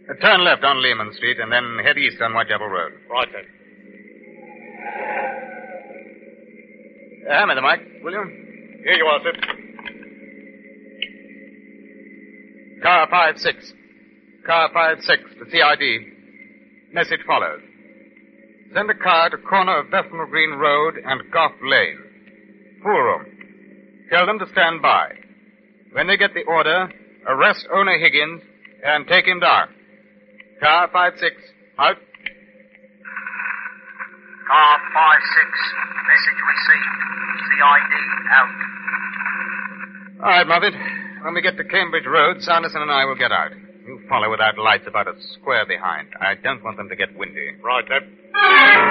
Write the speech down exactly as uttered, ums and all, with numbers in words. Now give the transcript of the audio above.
Uh, turn left on Lehman Street and then head east on Whitechapel Road. Right, then. Uh, hammer the mic, will you? Here you are, sir. Car five six. Car five six to C I D. Message follows. Send a car to corner of Bethnal Green Road and Gough Lane. Pool room. Tell them to stand by. When they get the order, arrest owner Higgins and take him down. Car five six, out. Car five six, message received. C I D, out. All right, Moffat. When we get to Cambridge Road, Sanderson and I will get out. You follow without lights about a square behind. I don't want them to get windy. Right, then.